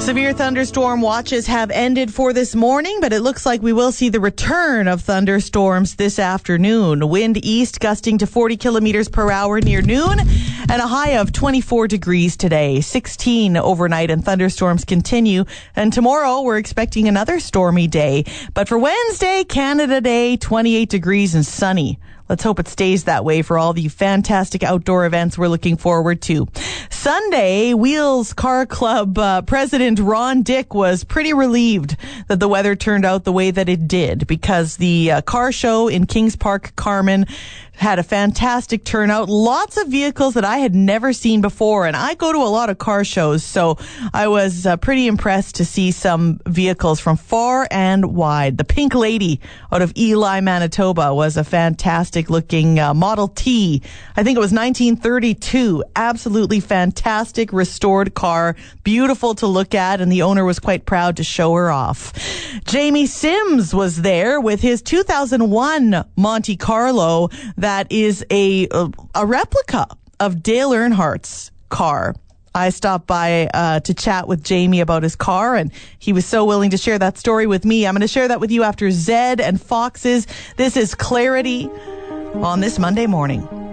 Severe thunderstorm watches have ended for this morning, but it looks like we will see the return of thunderstorms this afternoon. Wind east gusting to 40 kilometers per hour near noon, and a high of 24 degrees today, 16 overnight, and thunderstorms continue. And tomorrow we're expecting another stormy day. But for Wednesday, Canada Day, 28 degrees and sunny. Let's hope it stays that way for all the fantastic outdoor events we're looking forward to. Sunday, Wheels Car Club President Ron Dick was pretty relieved that the weather turned out the way that it did, because the car show in Kings Park, Carman, had a fantastic turnout. Lots of vehicles that I had never seen before, and I go to a lot of car shows, so I was pretty impressed to see some vehicles from far and wide. The Pink Lady out of Ely, Manitoba was a fantastic looking Model T. I think it was 1932. Absolutely fantastic restored car. Beautiful to look at, and the owner was quite proud to show her off. Jamie Sims was there with his 2001 Monte Carlo that is a replica of Dale Earnhardt's car. I stopped by to chat with Jamie about his car, and he was so willing to share that story with me. I'm going to share that with you after Zed and Foxes. This is Clarity on this Monday morning.